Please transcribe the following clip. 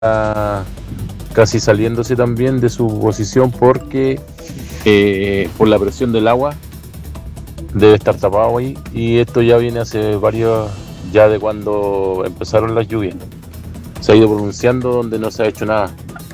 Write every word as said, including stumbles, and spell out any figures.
casi saliéndose también de su posición porque eh, por la presión del agua debe estar tapado ahí, y esto ya viene hace varios, ya de cuando empezaron las lluvias, se ha ido pronunciando donde no se ha hecho nada.